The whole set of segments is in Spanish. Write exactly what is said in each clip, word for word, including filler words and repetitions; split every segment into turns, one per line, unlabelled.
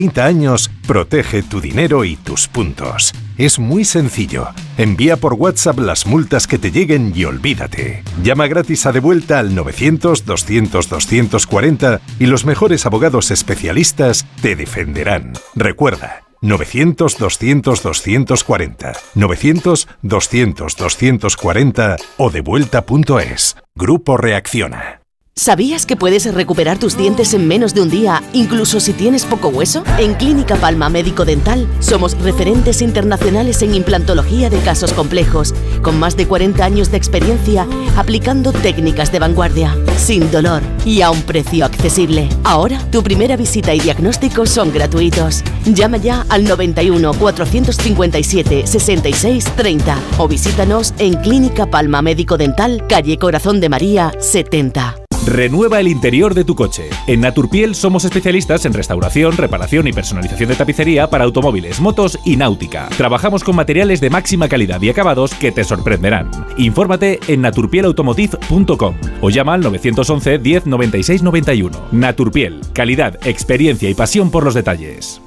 treinta años, protege tu dinero y tus puntos. Es muy sencillo. Envía por WhatsApp las multas que te lleguen y olvídate. Llama gratis a Devuelta al novecientos, doscientos, doscientos cuarenta y los mejores abogados especialistas te defenderán. Recuerda, novecientos, doscientos, doscientos cuarenta, novecientos, doscientos, doscientos cuarenta o devuelta punto es. Grupo Reacciona.
¿Sabías que puedes recuperar tus dientes en menos de un día, incluso si tienes poco hueso? En Clínica Palma Médico Dental somos referentes internacionales en implantología de casos complejos, con más de cuarenta años de experiencia aplicando técnicas de vanguardia, sin dolor y a un precio accesible. Ahora, tu primera visita y diagnóstico son gratuitos. Llama ya al noventa y uno, cuatrocientos cincuenta y siete, sesenta y seis, treinta o visítanos en Clínica Palma Médico Dental, calle Corazón de María, setenta.
Renueva el interior de tu coche. En Naturpiel somos especialistas en restauración, reparación y personalización de tapicería para automóviles, motos y náutica. Trabajamos con materiales de máxima calidad y acabados que te sorprenderán. Infórmate en naturpiel automotive punto com o llama al novecientos once, diez, noventa y seis, noventa y uno. Naturpiel, calidad, experiencia y pasión por los detalles.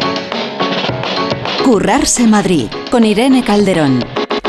Currarse Madrid, con Irene Calderón.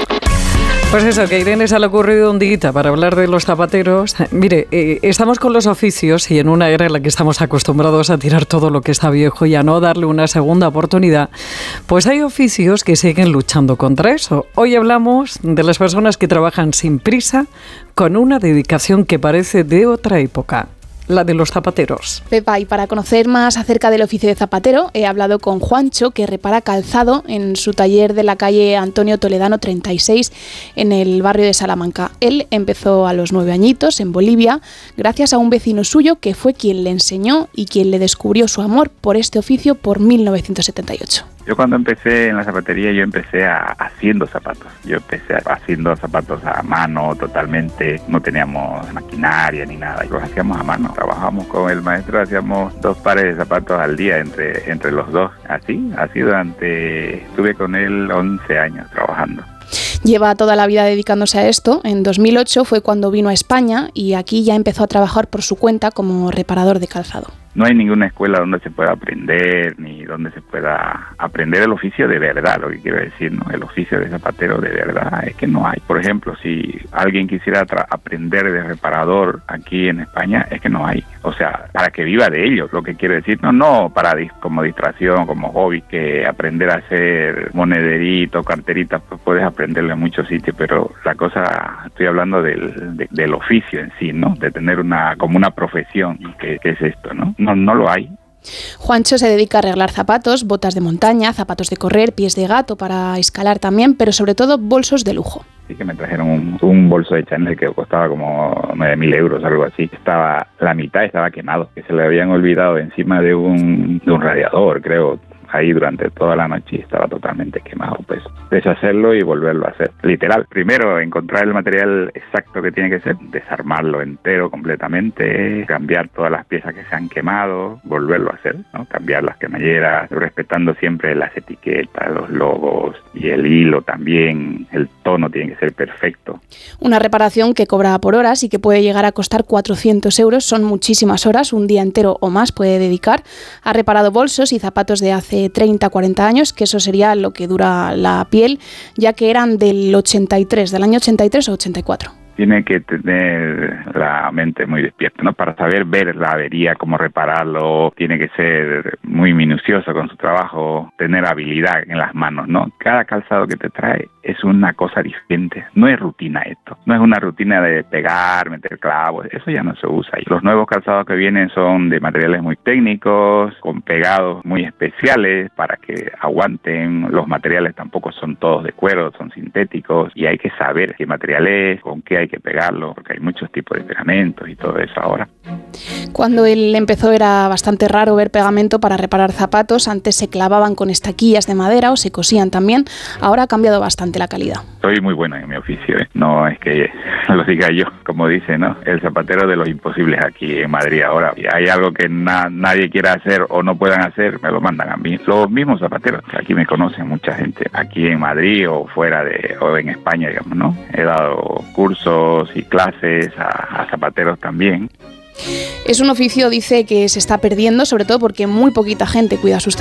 Pues eso, que a Irene se le ha ocurrido un día para hablar de los zapateros. Mire, eh, estamos con los oficios y en una era en la que estamos acostumbrados a tirar todo lo que está viejo y a no darle una segunda oportunidad, pues hay oficios que siguen luchando contra eso. Hoy hablamos de las personas que trabajan sin prisa, con una dedicación que parece de otra época. La de los zapateros.
Pepa, y para conocer más acerca del oficio de zapatero, he hablado con Juancho, que repara calzado en su taller de la calle Antonio Toledano treinta y seis, en el barrio de Salamanca. Él empezó a los nueve añitos en Bolivia, gracias a un vecino suyo que fue quien le enseñó y quien le descubrió su amor por este oficio por mil novecientos setenta y ocho.
Yo cuando empecé en la zapatería, yo empecé a, haciendo zapatos. Yo empecé haciendo zapatos a mano totalmente. No teníamos maquinaria ni nada. Los hacíamos a mano. Trabajamos con el maestro, hacíamos dos pares de zapatos al día entre, entre los dos. Así, así durante... Estuve con él once años trabajando.
Lleva toda la vida dedicándose a esto. En dos mil ocho fue cuando vino a España y aquí ya empezó a trabajar por su cuenta como reparador de calzado.
No hay ninguna escuela donde se pueda aprender, ni donde se pueda aprender el oficio de verdad, lo que quiero decir, ¿no? El oficio de zapatero de verdad es que no hay. Por ejemplo, si alguien quisiera tra- aprender de reparador aquí en España, es que no hay. O sea, para que viva de ello, lo que quiero decir, no, no para dis- como distracción, como hobby, que aprender a hacer monederito, carteritas, pues puedes aprenderlo en muchos sitios, pero la cosa, estoy hablando del, de, del oficio en sí, ¿no? De tener una, como una profesión, que, que es esto, ¿no? No, no lo hay.
Juancho se dedica a arreglar zapatos, botas de montaña, zapatos de correr, pies de gato para escalar también, pero sobre todo bolsos de lujo.
Sí que me trajeron un, un bolso de Chanel que costaba como nueve mil euros, algo así. Estaba, la mitad estaba quemado, que se le habían olvidado encima de un, de un radiador, creo. Ahí durante toda la noche estaba totalmente quemado, pues deshacerlo y volverlo a hacer. Literal, primero encontrar el material exacto que tiene que ser, desarmarlo entero completamente, cambiar todas las piezas que se han quemado, volverlo a hacer, ¿no? Cambiar las cremalleras, respetando siempre las etiquetas, los logos y el hilo también, el tono tiene que ser perfecto.
Una reparación que cobra por horas y que puede llegar a costar cuatrocientos euros, son muchísimas horas, un día entero o más puede dedicar. Ha reparado bolsos y zapatos de hace treinta, cuarenta años, que eso sería lo que dura la piel, ya que eran del ochenta y tres, del año ochenta y tres o ochenta y cuatro.
Tiene que tener la mente muy despierta, ¿no? Para saber ver la avería, cómo repararlo, tiene que ser muy minucioso con su trabajo, tener habilidad en las manos, ¿no? Cada calzado que te trae es una cosa diferente, no es rutina esto, no es una rutina de pegar, meter clavos, eso ya no se usa. Los nuevos calzados que vienen son de materiales muy técnicos, con pegados muy especiales para que aguanten, los materiales tampoco son todos de cuero, son sintéticos y hay que saber qué material es, con qué hay hay que pegarlo, porque hay muchos tipos de pegamentos y todo eso ahora.
Cuando él empezó era bastante raro ver pegamento para reparar zapatos. Antes se clavaban con estaquillas de madera o se cosían también. Ahora ha cambiado bastante la calidad.
Soy muy bueno en mi oficio, ¿eh? No es que lo diga yo, como dice, ¿no? El zapatero de los imposibles aquí en Madrid ahora. Si hay algo que na- nadie quiera hacer o no puedan hacer, me lo mandan a mí. Los mismos zapateros, que aquí me conocen mucha gente, aquí en Madrid o fuera de, o en España, digamos, ¿no? He dado cursos y clases a, a zapateros también.
Es un oficio, dice, que se está perdiendo, sobre todo porque muy poquita gente cuida sus zapatos.